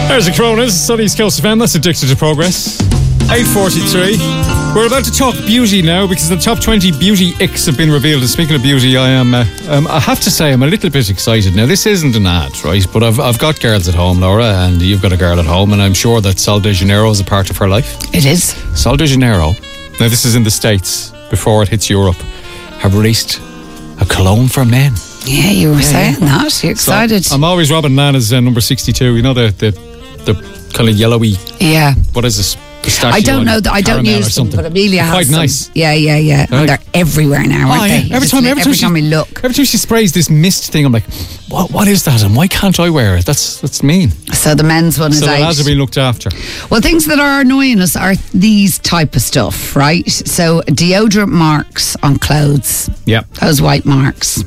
There's the Coronas, Sunny East Coast FM. That's Addicted to Progress. 8:43. We're about to talk beauty now because the top 20 beauty icks have been revealed. And speaking of beauty, I have to say I'm a little bit excited. Now, this isn't an ad, right? But I've got girls at home, Laura, and you've got a girl at home, and I'm sure that Sol de Janeiro is a part of her life. It is. Sol de Janeiro, now this is in the States, before it hits Europe, have released a cologne for men. Yeah, you were saying that. You're excited. So I'm always robbing Nana's number 62. You know, the kind of yellowy. Yeah. What is this? Pistachio. I don't know that. I don't use them, but Amelia has quite some. Nice. Yeah. Right. And they're everywhere now, aren't they? Every time we look. Every time she sprays this mist thing, I'm like, what is that? And why can't I wear it? That's mean. So the men's one is out. So the lads are being looked after. Well, things that are annoying us are these type of stuff, right? So deodorant marks on clothes. Yeah. Those white marks.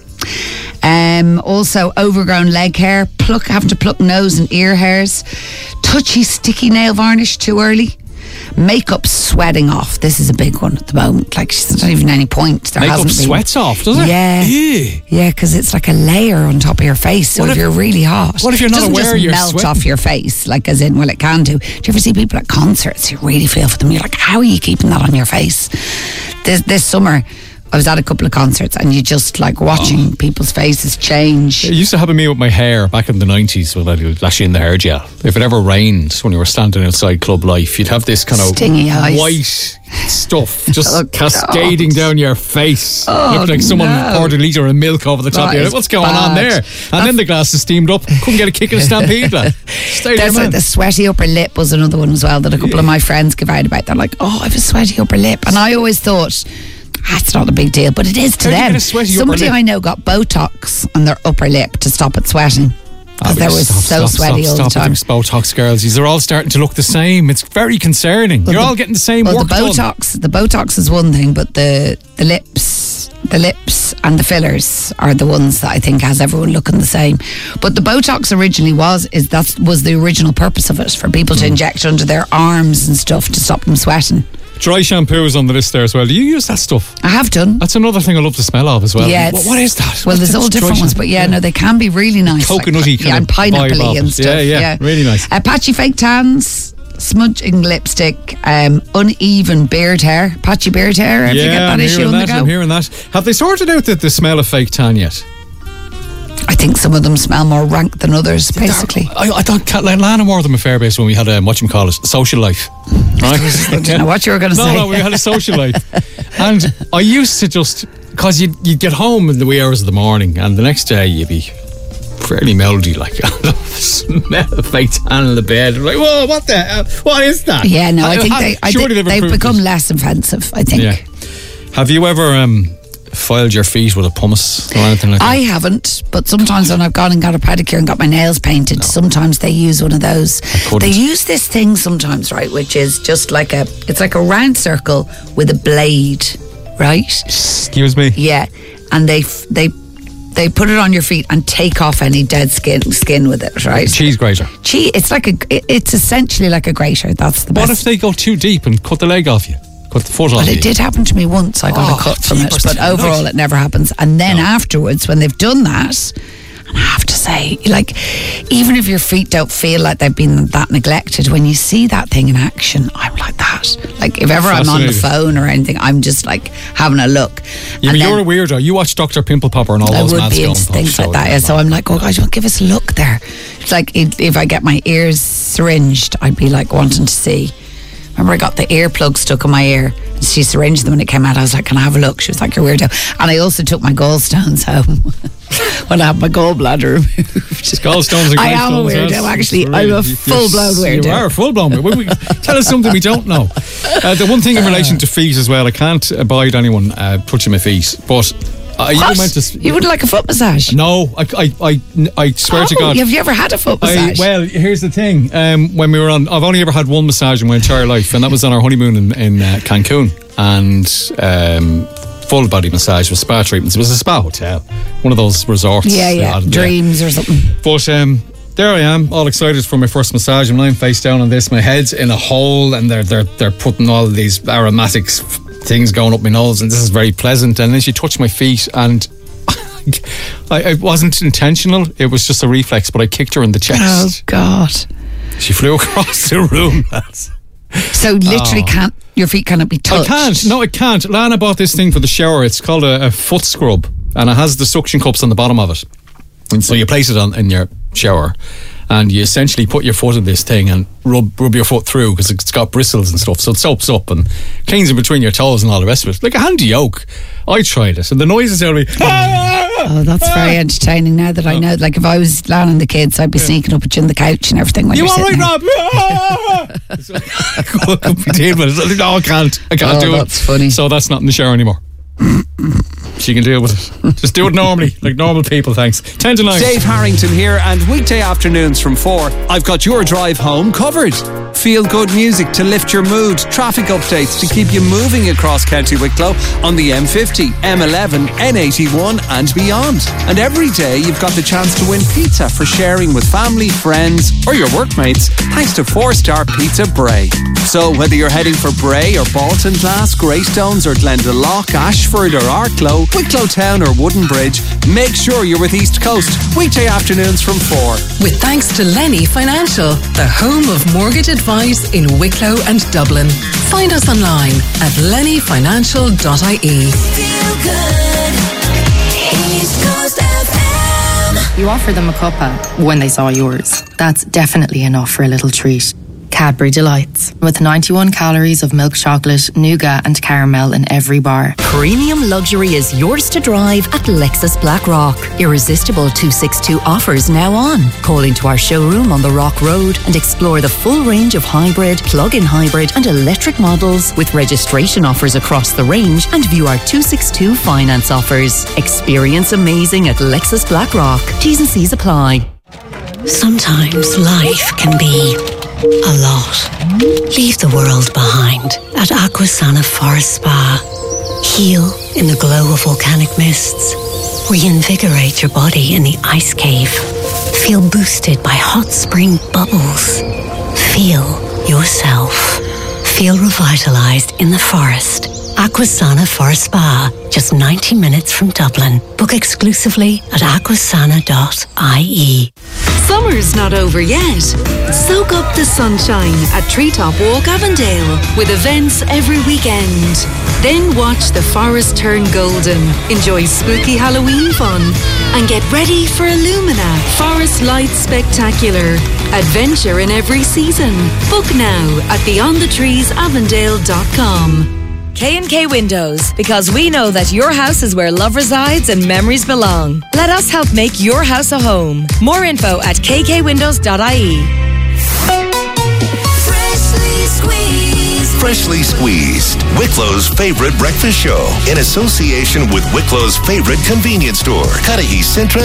Also overgrown leg hair, having to pluck nose and ear hairs, touchy sticky nail varnish too early, makeup sweating off. This is a big one at the moment. Like, there's not even any point. Makeup sweats off, does it? Yeah, because it's like a layer on top of your face. So if you're really hot, what if you're not aware you're melt sweating? off your face? Like, as in, well, it can do. Do you ever see people at concerts? You really feel for them. You're like, how are you keeping that on your face? This summer, I was at a couple of concerts and you just like watching people's faces change. It used to happen to me with my hair back in the 90s when I was actually in the hair gel. If it ever rained when you were standing outside Club Life, you'd have this kind of stingy eyes. White stuff just cascading down your face. Looked like someone poured a litre of milk over the top of you. What's going on there? And then the glass is steamed up. Couldn't get a kick in a stampede. There's like the sweaty upper lip was another one as well that a couple of my friends give out about. They're like, I have a sweaty upper lip. And I always thought, it's not a big deal, but it is to them. Somebody I know got Botox on their upper lip to stop it sweating because they were so sweaty all the time. Stop Botox, girls. These are all starting to look the same. It's very concerning. You're all getting the same work done. The Botox is one thing, but the lips and the fillers are the ones that I think has everyone looking the same. But the Botox originally was the original purpose of it, for people to inject under their arms and stuff to stop them sweating. Dry shampoo is on the list there as well. Do you use that stuff? I have done. That's another thing I love the smell of as well. Yeah, what is that? Well, there's all different ones, but no, they can be really nice. Coconutty kind of and pineapple-y and stuff. Yeah, really nice. Patchy fake tans, smudging lipstick, uneven beard hair, patchy beard hair. If you get that issue on the go. I'm hearing that. Have they sorted out the smell of fake tan yet? I think some of them smell more rank than others, basically. I thought Lana wore them a fair base when we had social life. Right? I don't know what you were going to say. No, we had a social life. And I used to just, because you'd get home in the wee hours of the morning and the next day you'd be fairly mouldy, like smell of fake tan in the bed. Like, whoa, what is that? Yeah, no, I think they've become less offensive, I think. Yeah. Have you ever filed your feet with a pumice or anything like that? I haven't, but sometimes when I've gone and got a pedicure and got my nails painted, sometimes they use one of those. They use this thing sometimes, right, which is just like it's like a round circle with a blade, right? Excuse me? Yeah, and they put it on your feet and take off any dead skin with it, right? Cheese grater. It's essentially like a grater. That's the best. What if they go too deep and cut the leg off you? Cut the foot off you? Well, it did happen to me once. I got a cut from it, but overall it never happens. And then afterwards, when they've done that, and I have to say, like, even if your feet don't feel like they've been that neglected, when you see that thing in action, I'm like that. Like, if ever I'm on the phone or anything, I'm just like having a look. Yeah, but you're a weirdo. You watch Dr. Pimple Popper and all those I would be into things like that. Yeah, so I'm like, guys, give us a look there. It's like if I get my ears syringed, I'd be like wanting to see. Remember, I got the earplug stuck in my ear and she syringed them when it came out. I was like, can I have a look? She was like, you're weirdo. And I also took my gallstones home when I had my gallbladder removed. Gallstones and I am a weirdo, actually. I'm a full-blown weirdo. You are a full-blown weirdo. Tell us something we don't know. The one thing in relation to feet as well, I can't abide anyone touching my feet, but you wouldn't like a foot massage? No, I swear to God. Have you ever had a foot massage? Well, here's the thing. When we were I've only ever had one massage in my entire life, and that was on our honeymoon in Cancun. And full body massage with spa treatments. It was a spa hotel, one of those resorts. Yeah, Dreams or something. But there I am, all excited for my first massage, and I'm face down on this. My head's in a hole, and they're putting all of these aromatics things going up my nose, and this is very pleasant. And then she touched my feet, and it wasn't intentional. It was just a reflex, but I kicked her in the chest. Oh God! She flew across the room, lads. So literally your feet cannot be touched. I can't. No, I can't. Lana bought this thing for the shower. It's called a foot scrub, and it has the suction cups on the bottom of it. And so you place it in your shower, and you essentially put your foot in this thing and rub your foot through, because it's got bristles and stuff, so it soaps up and cleans in between your toes and all the rest of it. Like a handy yoke. I tried it, and the noises out of me. Oh, that's very entertaining now that I know. Like if I was landing the kids, I'd be sneaking up at you on the couch and everything. When You you're all right, sitting Rob? No, I can't do it. That's funny. So that's not in the shower anymore. She can deal with it. Just do it normally, like normal people, thanks. 10 to 9. Dave Harrington here, and weekday afternoons from 4, I've got your drive home covered. Feel good music to lift your mood, traffic updates to keep you moving across County Wicklow on the M50, M11, N81 and beyond. And every day you've got the chance to win pizza for sharing with family, friends or your workmates, thanks to 4-star Pizza Bray. So whether you're heading for Bray or Baltinglass, Greystones or Glendalough, Ashford or Arklow, Wicklow Town or Wooden Bridge, make sure you're with East Coast, weekday afternoons from 4. With thanks to Lenny Financial, the home of mortgage advice in Wicklow and Dublin. Find us online at lennyfinancial.ie. Feel good. East Coast FM. You offer them a cuppa when they saw yours. That's definitely enough for a little treat. Cadbury Delights, with 91 calories of milk chocolate, nougat and caramel in every bar. Premium luxury is yours to drive at Lexus Blackrock. Irresistible 262 offers now on. Call into our showroom on the Rock Road and explore the full range of hybrid, plug-in hybrid and electric models with registration offers across the range, and view our 262 finance offers. Experience amazing at Lexus Blackrock. T's and C's apply. Sometimes life can be a lot. Leave the world behind at Aquasana Forest Spa. Heal in the glow of volcanic mists. Reinvigorate your body in the ice cave. Feel boosted by hot spring bubbles. Feel yourself. Feel revitalized in the forest. Aquasana Forest Spa, just 90 minutes from Dublin. Book exclusively at aquasana.ie. Summer's not over yet. Soak up the sunshine at Treetop Walk Avondale with events every weekend. Then watch the forest turn golden, enjoy spooky Halloween fun and get ready for Illumina Forest Lights Spectacular. Adventure in every season. Book now at beyondthetreesavondale.com. K&K Windows, because we know that your house is where love resides and memories belong. Let us help make your house a home. More info at kkwindows.ie. Freshly squeezed. Freshly Squeezed, Wicklow's favorite breakfast show, in association with Wicklow's favorite convenience store, Cudahy Centra